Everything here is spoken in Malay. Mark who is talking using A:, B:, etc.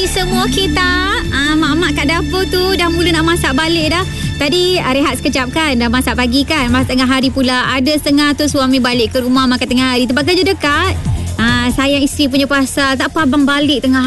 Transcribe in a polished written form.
A: semua kita. Mak-mak kat dapur tu dah mula nak masak balik dah. Tadi rehat sekejap kan, dah masak pagi kan, masak tengah hari pula. Ada setengah tu suami balik ke rumah makan tengah hari. Tempat kerja dekat. Sayang isteri punya pasal. Tak apa abang balik tengah